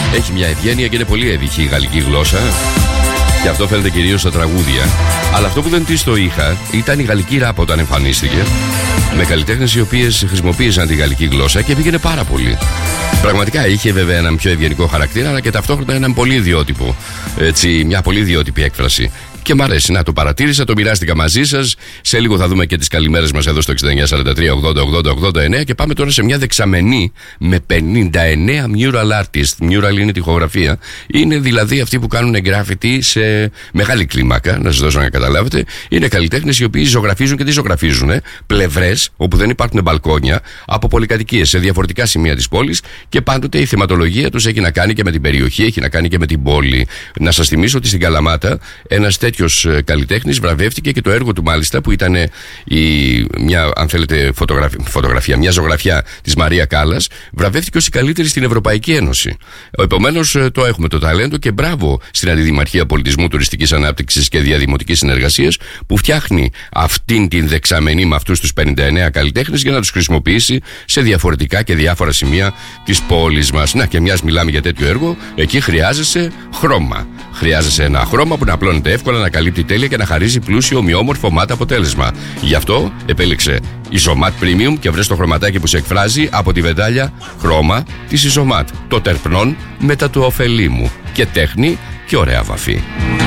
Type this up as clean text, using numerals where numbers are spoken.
Έχει μια ευγένεια και είναι πολύ έδικη η γαλλική γλώσσα. Και αυτό φαίνεται κυρίως στα τραγούδια. Αλλά αυτό που δεν της το είχα ήταν η γαλλική ράπ όταν εμφανίστηκε. Με καλλιτέχνες οι οποίες χρησιμοποίησαν τη γαλλική γλώσσα και πήγαινε πάρα πολύ. Πραγματικά είχε βέβαια έναν πιο ευγενικό χαρακτήρα, αλλά και ταυτόχρονα έναν πολύ ιδιότυπο. Έτσι, μια πολύ ιδιότυπη έκφραση. Και μ' αρέσει να το παρατήρησα, το μοιράστηκα μαζί σας. Σε λίγο θα δούμε και τις καλημέρες μας εδώ στο 6943-80-80-89 και πάμε τώρα σε μια δεξαμενή με 59 mural artists. Mural είναι τοιχογραφία. Είναι δηλαδή αυτοί που κάνουν graffiti σε μεγάλη κλίμακα, να σας δώσω να καταλάβετε. Είναι καλλιτέχνες οι οποίοι ζωγραφίζουν και τι ζωγραφίζουν. Πλευρές όπου δεν υπάρχουν μπαλκόνια από πολυκατοικίες σε διαφορετικά σημεία της πόλης και πάντοτε η θεματολογία τους έχει να κάνει και με την περιοχή, έχει να κάνει και με την πόλη. Να σας θυμίσω ότι στην Καλαμάτα ένας τέτοιος καλλιτέχνης βραβεύτηκε και το έργο του μάλιστα που ήταν μια, αν θέλετε, φωτογραφία, μια ζωγραφιά της Μαρία Κάλλας, βραβεύτηκε ως η καλύτερη στην Ευρωπαϊκή Ένωση. Επομένως το έχουμε το ταλέντο και μπράβο στην Αντιδημαρχία Πολιτισμού, Τουριστικής Ανάπτυξης και Διαδημοτικής Συνεργασίας που φτιάχνει αυτήν την δεξαμενή με αυτούς τους 59 καλλιτέχνες για να τους χρησιμοποιήσει σε διαφορετικά και διάφορα σημεία της πόλης μας. Να και μιας μιλάμε για τέτοιο έργο, εκεί χρειάζεσαι χρώμα. Χρειάζεσαι ένα χρώμα που να απλώνεται εύκολα, να καλύπτει τέλεια και να χαρίζει πλούσιο, ομοιόμορφο ματ αποτέλεσμα. Γι' αυτό επέλεξε Isomat Premium και βρες το χρωματάκι που σε εκφράζει από τη βεντάλια χρώμα της Isomat. Το τερπνών μετά του ωφελή μου. Και τέχνη και ωραία βαφή.